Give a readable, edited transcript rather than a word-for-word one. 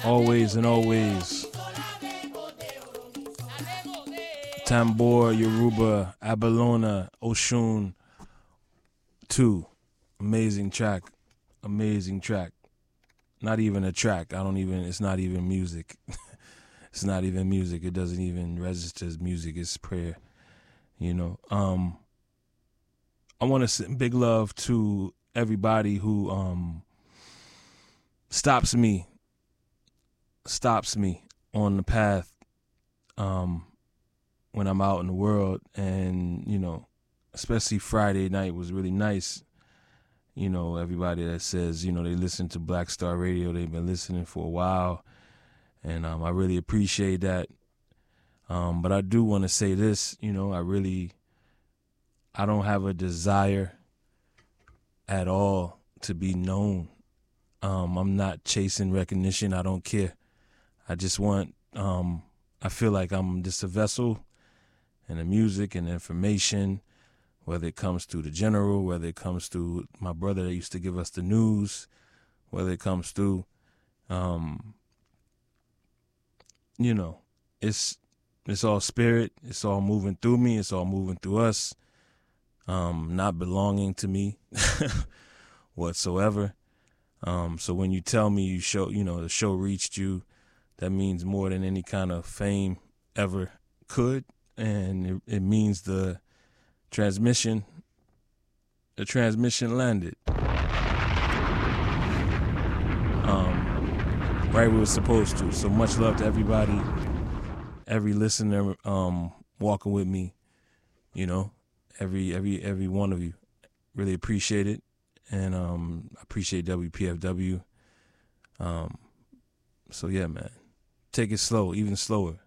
always and always. Tambor, Yoruba, Abalona, Oshun 2. Amazing track. Amazing track. Not even a track. It's not even music. It's not even music. It doesn't even register as music. It's prayer. You know. I want to send big love to everybody who stops me on the path when I'm out in the world. And, you know, especially Friday night was really nice. You know, everybody that says, you know, they listen to Black Star Radio, they've been listening for a while. And I really appreciate that. But I do want to say this, you know, I don't have a desire at all to be known. I'm not chasing recognition. I don't care. I just want, I feel like I'm just a vessel, and the music and the information, whether it comes to the general, whether it comes to my brother that used to give us the news, whether it comes to, you know, it's all spirit. It's all moving through me. It's all moving through us. Not belonging to me whatsoever. So when you tell me the show reached you, that means more than any kind of fame ever could. And it means the transmission landed right where it was supposed to. So much love to everybody, every listener walking with me, you know, every one of you. Really appreciate it. And I appreciate WPFW. So yeah, man, take it slow, even slower.